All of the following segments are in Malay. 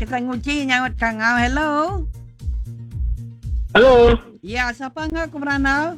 kita nguji nyaut Kang Au. Hello. Halo. Ya, siapa ngau ke Meranau?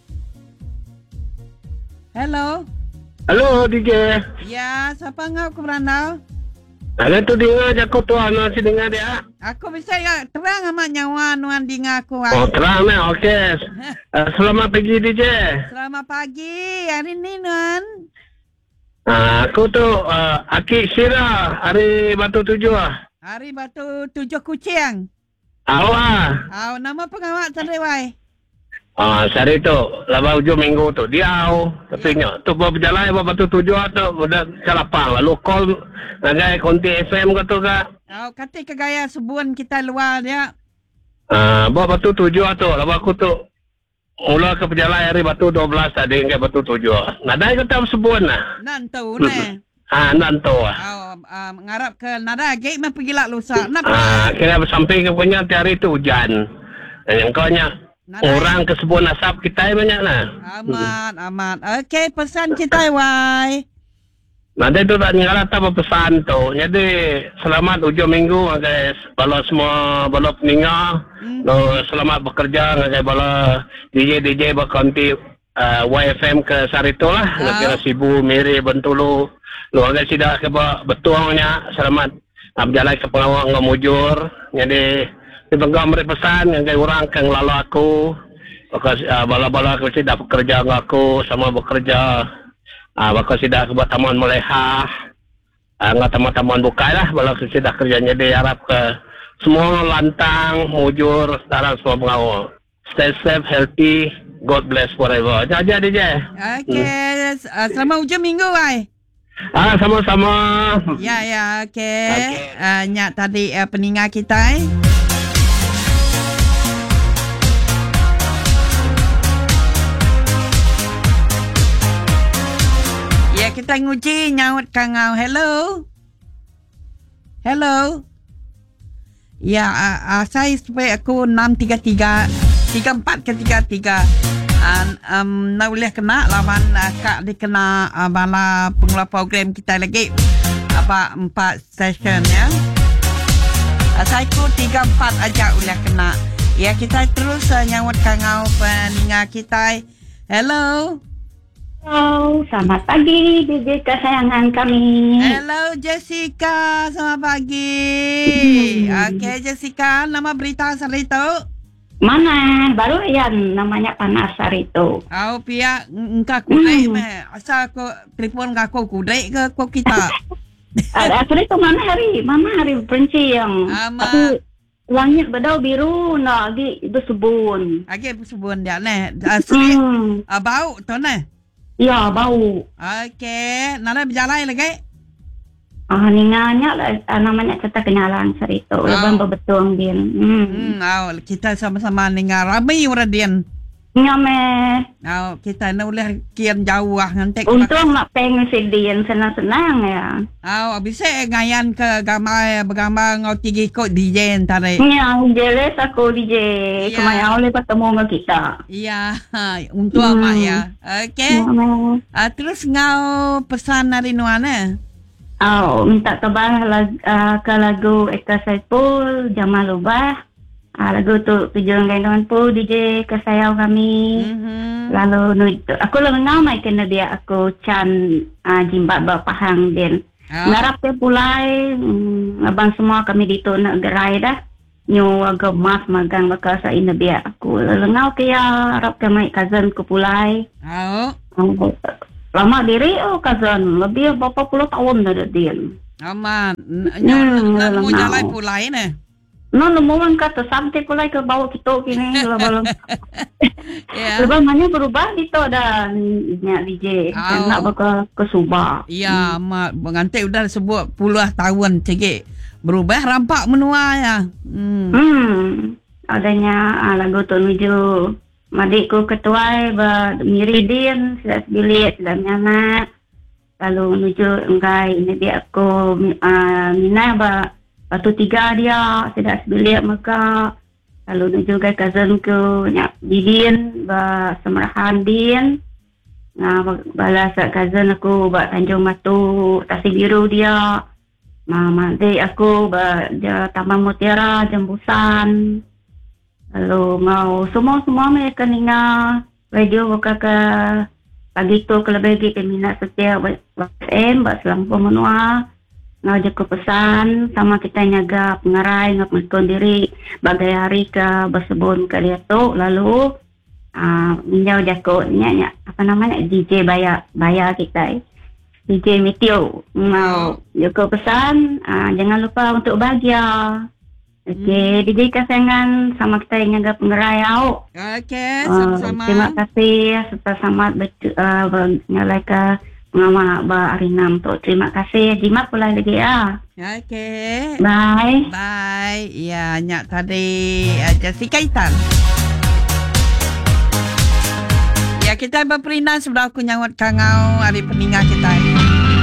Hello. Halo DJ. Ya, siapa ngau ke Meranau? Ada tu dengar je aku tuan masih dengar dia. Aku bisa ya terang amat nyawa nuan dengar aku. Oh terang ni, okey. Selamat pagi DJ. Selamat pagi. Hari ni nuan. Aku tu Akik Syira hari Batu Tujuh lah. Hari Batu Tujuh Kucing. Awak. Nama pengawak Sarewai. Sehari tu, lepas hujung minggu tu, dia tapi nyak tu berjalan Batu Tujuh tu, udah calapang lalu call nagai konti FM ke tu ke. Kata ke gaya sebun kita luar dia. Batu Tujuh tu, lepas aku tu mula ke perjalanan hari Batu 12 tadi ke Batu 7. Nadai kata sebun lah. Nantu ne. Nantu lah. Ngarap ke nada gate mah pergi lak lusa. Napa? Kira sampai ke punya hari tu hujan. Yang kau nya orang ke sebun asap kita banyak lah. Amat. Okey, pesan kita wai. Nanti tu tak ngarap apa pesan tu. Jadi selamat hujung minggu guys. Kalau semua balap meninggal. Selamat bekerja ngagai bala DJ berkonti YFM ke Sarito lah. Kira Sibu, Miri, Bentulu. Lu agak sidak ke betuangnya. Selamat berjalan ke pengawal ngamujur. Jadi dipegang beri pesan ngagai orang ke ngelalu aku. Bala-bala aku sidak bekerja dengan aku sama bekerja. Bakal sidak ke buat taman melehah. Nggak taman-taman bukai lah. Bala aku sidak kerjanya diharap ke semua lantang, mujur, sekarang semua pengawal. Stay safe, healthy, God bless forever. Jaja DJ. Okey, selamat hujung minggu, wai. Sama-sama. Ya, okey. Nyak tadi peningat kita, Ya, kita nguji nyaut Kang Au. Hello. Ya, saya supaya aku 633 34 ke 33. Nak boleh kena lawan kak dikena bala pengelola program kita lagi 4 session ya. Saya ku 34 aja boleh kena. Ya, kita terus nyawat Kang Au peningat kita. Hello. Halo, selamat pagi DJ kesayangan kami. Hello Jessica, selamat pagi. Okey Jessica, nama berita Sarito? Mana? Baru yang namanya Panas Sarito. Pihak engkau kudai meh. Asal aku telefon aku kudai ke kau kita? Ada Sarito mana hari Perinci yang tapi langit bedau biru nak lagi bersubun. Lagi bersubun dia ne. Bau tu ne. Ya, bau. Okey, nara berjalan lagi? Ninganya namanya cerita kenyalan Sarito. Leban berbetul dia. Kita sama-sama ningar ramai orang dia. Nyame. Kita nak boleh kian jauh lah nanti. Untung nak pengen sedih senang-senang ya. Bisa ngayan ke bergambar ngau tinggi kot DJ tadi. Ya, jelas aku DJ. Kemana boleh bertemu dengan kita. Ya, untuk amat ya. Okey. Terus ngau pesan hari nuana? Minta tebal ke lagu Eka Saipul, Jamal Ubah. Lagu tu tujuan gandungan pun DJ kesayang kami. Lalu aku lengau mai kena dia aku can jimbat berpahang din. Ngarap dia pulai abang semua kami dito nak gerai dah. Nyu agak mas magang bakal sa ina dia aku lengau kaya harap kami cousin ku pulai. Lama diri cousin lebih berapa puluh tahun dah dia. Aman. Nyu mau jalan pulai ne. Naman kata sampai pulai ke bawah kita kini belum. Lepas mana berubah dito dan DJ nak bakal ke Subah. Ya, mak mengantai udah sebut puluh tahun cekik berubah rampak menua ya. Adanya lagu tu menuju madikku ketua Miridin sudah bilik sudah anak. Lalu menuju engkai ini dia aku Mina Batu 3 dia tidak sebilik maka lalu juga cousin ku nyak Didin semerahan din balas cousin aku Tanjung Batu Tasik Biru dia Nanti aku Taman Mutiara, Jambusan. Lalu mau semua mereka ninga radio buka ke pagi tu kalau bagi peminat setia WhatsApp buat selang pemenua. Ngajak ke pesan sama kita nyaga pengarai ngap mengkon diri bagai hari ke bersebun ke dia tu lalu minjau jakotnya apa namanya DJ bayar kita. DJ Meteo mau juga pesan jangan lupa untuk bahagia. Okey, DJ kesayangan sama kita yang agak pengerai awak. Okey, sama-sama. Terima kasih serta selamat nyalai ke mengamak Arinam tu. Terima kasih. Jimat pula lagi ya. Okey. Bye. Bye. Ya, nyak tadi Jessica Itan. Ya, kita berperindah sebelum aku nyawat kangau hari peninggal kita.